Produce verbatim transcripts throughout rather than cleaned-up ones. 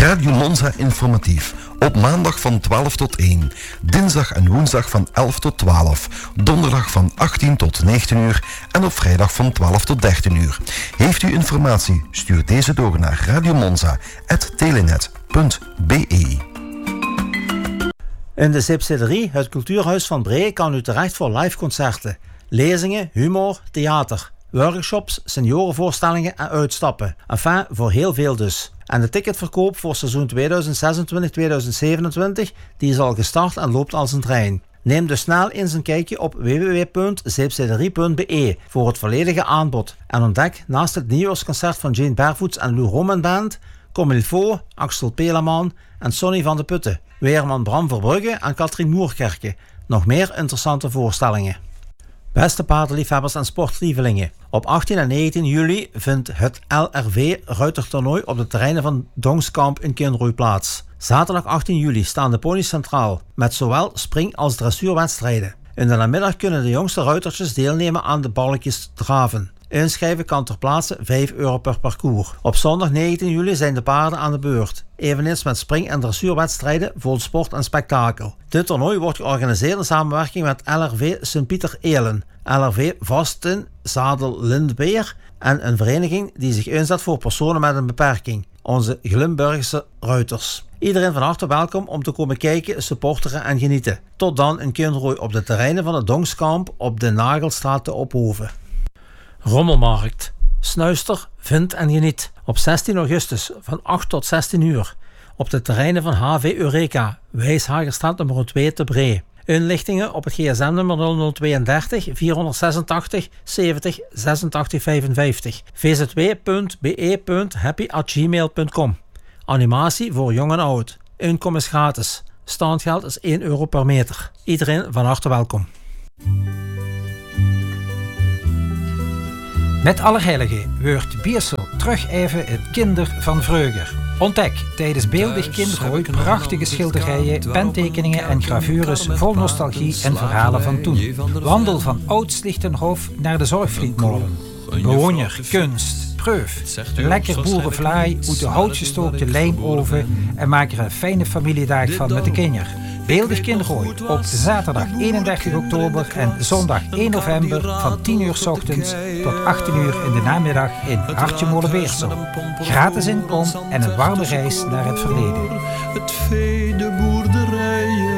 Radio Monza informatief. Op maandag van twaalf tot één. Dinsdag en woensdag van elf tot twaalf. Donderdag van achttien tot negentien uur. En op vrijdag van twaalf tot dertien uur. Heeft u informatie? Stuur deze door naar radiomonza apenstaartje telenet punt b e. In de Zeepsederie, het cultuurhuis van Bree, kan u terecht voor liveconcerten, lezingen, humor, theater, workshops, seniorenvoorstellingen en uitstappen. Enfin, voor heel veel dus. En de ticketverkoop voor seizoen tweeduizend zesentwintig tweeduizend zevenentwintig die is al gestart en loopt als een trein. Neem dus snel eens een kijkje op w w w punt zeepsederie punt b e voor het volledige aanbod. En ontdek naast het nieuwjaarsconcert van Jane Barefoots en Lou Roman Band, Comme il faut, Axel Pelaman en Sonny van de Putten, Weerman Bram Verbrugge en Katrien Moerkerke. Nog meer interessante voorstellingen. Beste paardenliefhebbers en sportlievelingen. Op achttien en negentien juli vindt het L R V ruitertoernooi op de terreinen van Dongskamp in Kinrooi plaats. Zaterdag achttien juli staan de ponies centraal, met zowel spring- als dressuurwedstrijden. In de namiddag kunnen de jongste ruitertjes deelnemen aan de balkjes draven. Inschrijven kan ter plaatse vijf euro per parcours. Op zondag negentien juli zijn de paarden aan de beurt. Eveneens met spring- en dressuurwedstrijden vol sport en spektakel. Dit toernooi wordt georganiseerd in samenwerking met L R V Sint-Pieter-Elen, L R V Vasten Zadel Lindbeer en een vereniging die zich inzet voor personen met een beperking, onze Glimburgse ruiters. Iedereen van harte welkom om te komen kijken, supporteren en genieten. Tot dan in Kinrooi op de terreinen van het Dongskamp op de Nagelstraat te Ophoven. Rommelmarkt. Snuister, vind en geniet. Op zestien augustus van acht tot zestien uur. Op de terreinen van H V Eureka, Wijshagerstraat nummer twee te Bree. Inlichtingen op het gsm-nummer nul nul tweeëndertig vierhonderdzesentachtig zeventig zesentachtig vijfenvijftig. v z w punt b e punt happy at gmail punt com. Animatie voor jong en oud. Inkom is gratis. Standgeld is één euro per meter. Iedereen van harte welkom. Met Allerheiligen wordt Biersel terug even het kinder van vreugde. Ontdek tijdens Beeldig Kindergooi prachtige schilderijen, pentekeningen en gravures vol nostalgie en verhalen van toen. Wandel van Oud-Slichtenhof naar de Zorgvlietmolen. Bewoner, kunst, proef. Lekker boerenvlaai uit de houtgestookte lijmoven en maak er een fijne familiedag van met de kinderen. Beeldig Kindergooi op zaterdag eenendertig oktober en zondag één november van tien uur 's ochtends tot achttien uur in de namiddag in Hartje Molenbeersel. Gratis inkom en een warme reis naar het verleden. Het vee de boerderijen.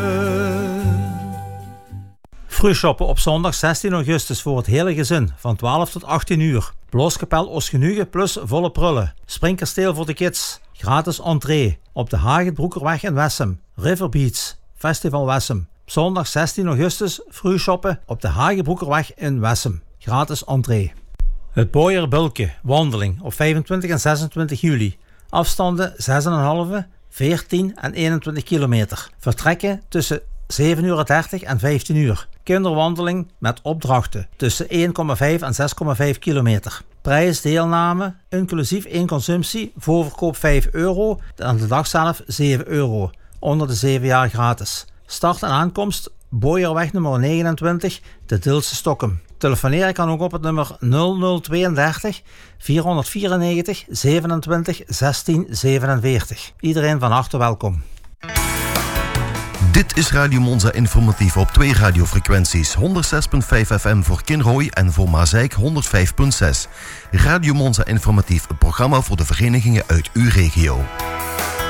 Vroegshoppen op zondag zestien augustus voor het hele gezin van twaalf tot achttien uur. Blooskapel Oostgenuge plus volle prullen. Springkasteel voor de kids. Gratis entree op de Hagenbroekerweg in Wessem. River Beach, Festival Wessem. Zondag zestien augustus vroegshoppen op de Hagenbroekerweg in Wessem. Gratis entree. Het Boyer Bulke wandeling op vijfentwintig en zesentwintig juli. Afstanden zes komma vijf, veertien en eenentwintig kilometer. Vertrekken tussen zeven uur dertig en vijftien uur. Kinderwandeling met opdrachten tussen één komma vijf en zes komma vijf kilometer. Prijs deelname, inclusief één consumptie, voorverkoop vijf euro en de dag zelf zeven euro. Onder de zeven jaar gratis. Start en aankomst Boyerweg nummer negenentwintig, de Dilse Stokkem. Telefoneren kan ook op het nummer nul nul tweeëndertig vierhonderdvierennegentig zevenentwintig zestien zevenenveertig. Iedereen van harte welkom. Dit is Radio Monza informatief op twee radiofrequenties. honderdzes komma vijf F M voor Kinrooi en voor Mazeik honderdvijf komma zes. Radio Monza informatief, een programma voor de verenigingen uit uw regio.